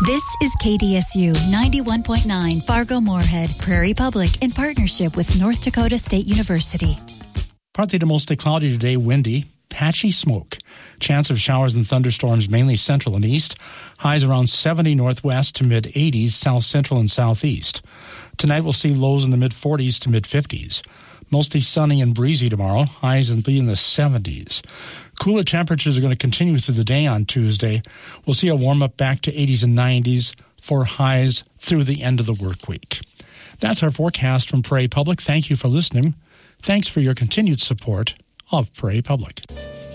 This is KDSU 91.9 Fargo-Moorhead, Prairie Public, in partnership with North Dakota State University. Partly to mostly cloudy today, windy, patchy smoke. Chance of showers and thunderstorms mainly central and east. Highs around 70 northwest to mid-80s, south central and southeast. Tonight we'll see lows in the mid-40s to mid-50s. Mostly sunny and breezy tomorrow. Highs will be in the 70s. Cooler temperatures are going to continue through the day on Tuesday. We'll see a warm-up back to 80s and 90s for highs through the end of the work week. That's our forecast from Prairie Public. Thank you for listening. Thanks for your continued support of Prairie Public.